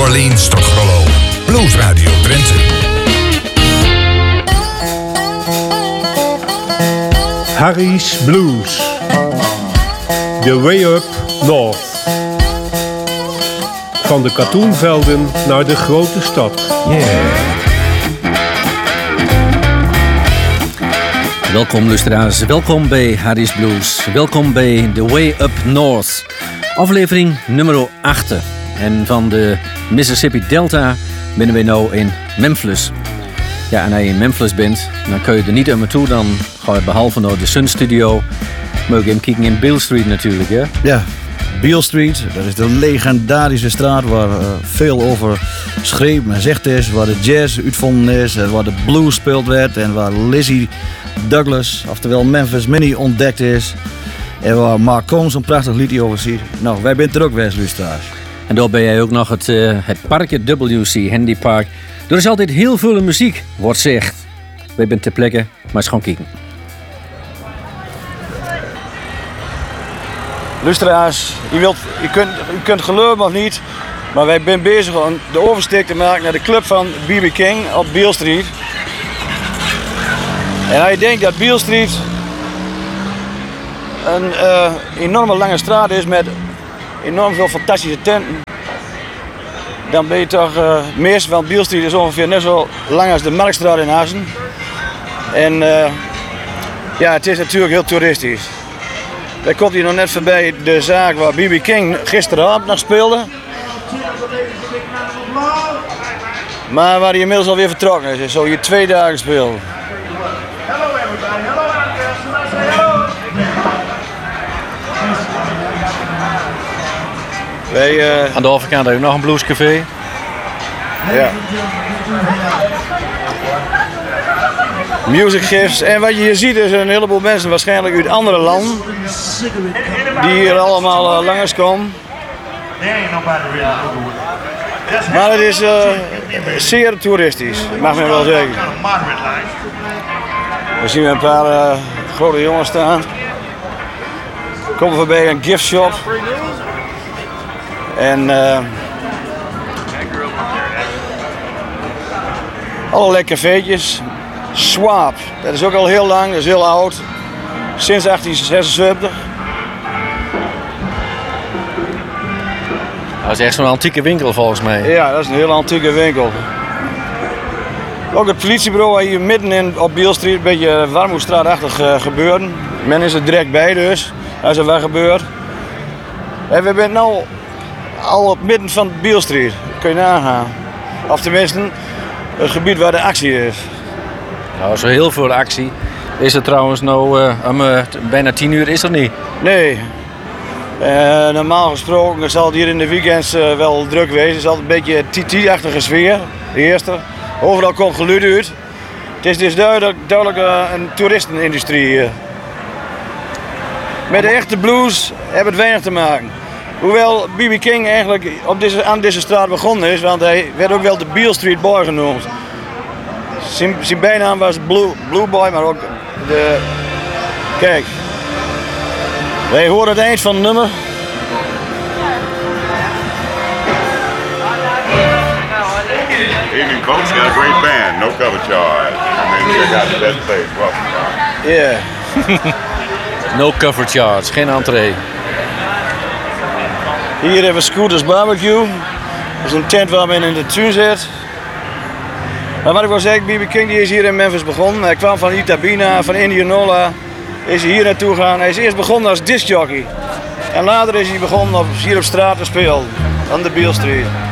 Orleans tot Grollo. Blues Radio Drenthe. Harry's Blues. The Way Up North. Van de katoenvelden naar de grote stad. Yeah. Welkom luisteraars, welkom bij Harry's Blues. Welkom bij The Way Up North. Aflevering nummer 8. En van de Mississippi Delta binnen wij nou in Memphis. Ja, en als je in Memphis bent, dan kun je er niet aan me toe. Dan ga je behalve naar de Sun Studio. Moet je hem kijken in Beale Street natuurlijk, hè? Ja, Beale Street, dat is de legendarische straat waar veel over geschreven en gezegd is. Waar de jazz uitvonden is, en waar de blues gespeeld werd. En waar Lizzie Douglas, oftewel Memphis Minnie, ontdekt is. En waar Mark Combs een prachtig liedje over ziet. Nou, wij bent er ook best, luisteraars. En daar ben jij ook nog het parkje WC Handy Park. Er is altijd heel veel muziek, wordt gezegd. Wij zijn ter plekke, maar eens gewoon kijken. Luisteraars, u kunt geloven of niet, maar wij zijn bezig om de oversteek te maken naar de club van B.B. King op Beale Street. En als je denkt dat Beale Street een enorme lange straat is met enorm veel fantastische tenten, dan ben je toch meestal van Beale Street is ongeveer net zo lang als de Marktstraat in Assen. En ja, het is natuurlijk heel toeristisch. Wij komt hier nog net voorbij de zaak waar B.B. King gisteravond nog speelde. Maar waar hij inmiddels alweer vertrokken is. Hij is zo hier 2 dagen gespeeld. Aan de overkant heb je nog een bluescafé. Ja. Music gifts. En wat je hier ziet is een heleboel mensen waarschijnlijk uit andere landen. Die hier allemaal langskomen. Maar het is zeer toeristisch, mag men wel zeggen. We zien een paar grote jongens staan. We komen voorbij een gift shop. En allerlei cafeetjes. Swap, dat is ook al heel lang, dat is heel oud. Sinds 1876. Dat is echt zo'n antieke winkel volgens mij. Ja, dat is een hele antieke winkel. Ook het politiebureau hier midden op Beale Street, een beetje Warmoestraatachtig gebeuren. Men is er direct bij dus, als er wat gebeurt. En we zijn nu al op midden van Beale Street, kun je nagaan. Of tenminste, het gebied waar de actie is. Nou, zo heel veel actie. Is er trouwens nou bijna 10 uur is er niet? Nee. Normaal gesproken zal het hier in de weekends wel druk wezen. Het is altijd een beetje TT-achtige sfeer. De eerste. Overal komt geluid uit. Het is dus duidelijk een toeristenindustrie hier. Met de echte blues hebben het weinig te maken. Hoewel B.B. King eigenlijk aan deze straat begonnen is, want hij werd ook wel de Beale Street Boy genoemd. Zijn bijnaam was Blue Boy, maar ook de... Kijk. Wij horen het eind van het nummer. Evening, folks. Got a great band. No cover charge. I mean, check out the best place. Welcome. Yeah. No cover charge, geen entree. Hier hebben we Scooters Barbecue. Dat is een tent waar men in de tuin zit. Maar wat ik wil zeggen, B.B. King die is hier in Memphis begonnen. Hij kwam van Itabina, van Indianola. Is hij hier naartoe gegaan. Hij is eerst begonnen als discjockey. En later is hij begonnen hier op straat te spelen. Aan de Beale Street.